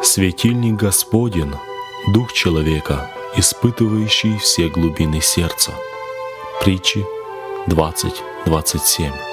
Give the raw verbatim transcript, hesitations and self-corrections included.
Светильник Господен, дух человека, испытывающий все глубины сердца. Притчи двадцать двадцать семь.